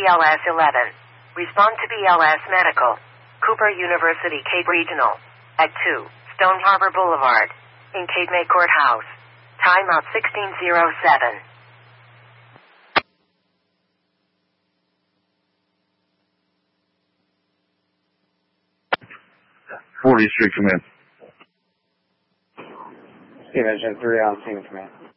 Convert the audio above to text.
BLS 11. Respond to BLS Medical. Cooper University Cape Regional. At 2, Stone Harbor Boulevard. In Cape May Courthouse. Timeout 1607. 40th Street Command. Steve Engine 3 on scene command.